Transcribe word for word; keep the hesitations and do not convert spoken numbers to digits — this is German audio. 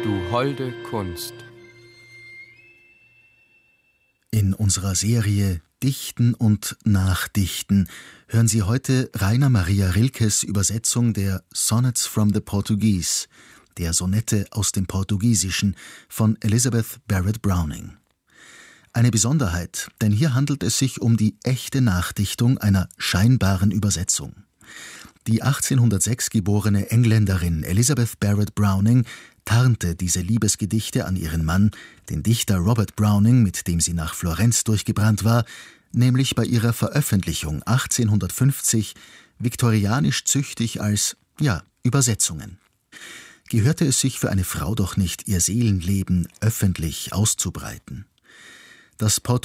du holde Kunst. In unserer Serie Dichten und Nachdichten hören Sie heute Rainer Maria Rilkes Übersetzung der Sonnets from the Portuguese, der Sonette aus dem Portugiesischen von Elizabeth Barrett Browning. Eine Besonderheit, denn hier handelt es sich um die echte Nachdichtung einer scheinbaren Übersetzung. Die achtzehnhundertsechs geborene Engländerin Elizabeth Barrett Browning tarnte diese Liebesgedichte an ihren Mann, den Dichter Robert Browning, mit dem sie nach Florenz durchgebrannt war, nämlich bei ihrer Veröffentlichung achtzehnhundertfünfzig viktorianisch züchtig als, ja, Übersetzungen. Gehörte es sich für eine Frau doch nicht, ihr Seelenleben öffentlich auszubreiten? Das